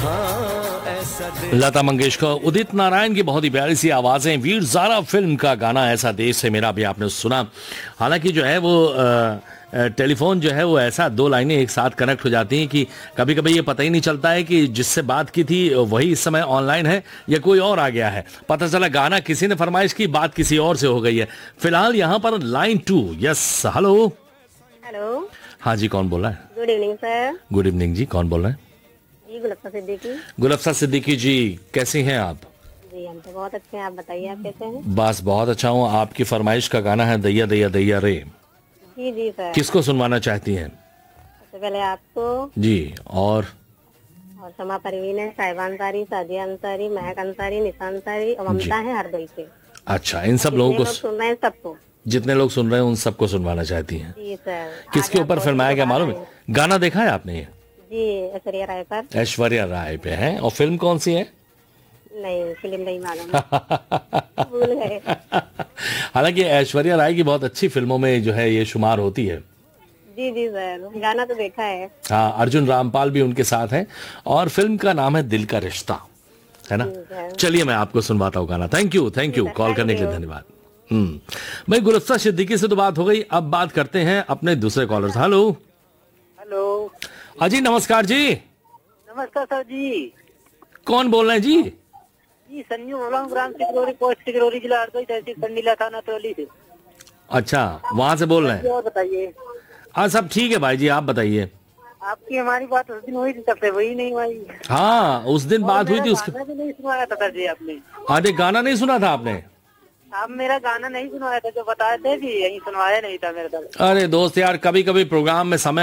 लता मंगेशकर, उदित नारायण की बहुत ही प्यारी सी आवाजें, वीर ज़ारा फिल्म का गाना ऐसा देश है मेरा भी आपने सुना। हालांकि जो है वो टेलीफोन जो है वो ऐसा दो लाइनें एक साथ कनेक्ट हो जाती हैं कि कभी कभी ये पता ही नहीं चलता है कि जिससे बात की थी वही इस समय ऑनलाइन है या कोई और आ गया है। पता चला गाना किसी ने फरमाइश की, बात किसी और से हो गई है। फिलहाल यहाँ पर लाइन 2। Yes, hello. हेलो। हाँ जी, कौन बोल रहा है? Good evening sir. Good evening जी, कौन बोल रहे हैं? जी गुलफ्ता सिद्दीकी। गुलफ्ता सिद्दीकी जी, कैसी हैं आप? जी हम तो बहुत अच्छे हैं, आप बताइए आप कैसे हैं? बस बहुत अच्छा हूँ। आपकी फरमाइश का गाना है दैया दैया दैया रे। जी जी सर। किसको सुनवाना चाहती हैं? सबसे पहले आपको जी, और शमा परवीन है, साहिबा अंसारी, सादिया अंसारी, महक अंसारी, निशा अंसारी और ममता है हरदोई से। अच्छा, इन सब लोगों को सुन रहे हैं सबको, जितने लोग सुन रहे हैं उन सबको सुनवाना चाहती हैं। जी सर। किसके ऊपर फिल्माया गया मालूम है? गाना देखा है आपने ये? जी ऐश्वर्या राय पर। ऐश्वर्या राय पे है। और फिल्म कौन सी है? नहीं, फिल्म नहीं मालूम, भूल गए। हालांकि ऐश्वर्या राय की बहुत अच्छी फिल्मों में जो है ये शुमार होती है। जी जी सर, गाना तो देखा है। हाँ, अर्जुन रामपाल भी उनके साथ है और फिल्म का नाम है दिल का रिश्ता, है ना? चलिए मैं आपको सुनवाता हूँ गाना। थैंक यू कॉल करने के लिए धन्यवाद। भाई, गुलफ्ता सिद्दीकी से तो बात हो गई, अब बात करते हैं अपने दूसरे कॉलर से। हेलो। हेलो। अजी नमस्कार जी। नमस्कार सर जी। कौन बोल रहे हैं जी? जी संजू बोल रहा हूँ, ग्राम सिकरौरी, पोस्ट सिकरौरी, जिला हरदोई, तहसील कंडीला, थाना ट्रॉली से। अच्छा, वहां से बोल रहे हैं? और बताइए। हाँ सब ठीक है भाई जी, आप बताइए। आपकी हमारी बात उस दिन हुई थी, तब से वही नहीं हुई। हाँ, उस दिन बात हुई थी। उसके गाना भी नहीं सुनाया था सर जी आपने। अरे गाना नहीं सुना था आपने? आप मेरा गाना नहीं सुनवाया था, जो बताए थे भी यही सुनवाया नहीं था मेरे तरफ। अरे दोस्त यार, कभी कभी प्रोग्राम में समय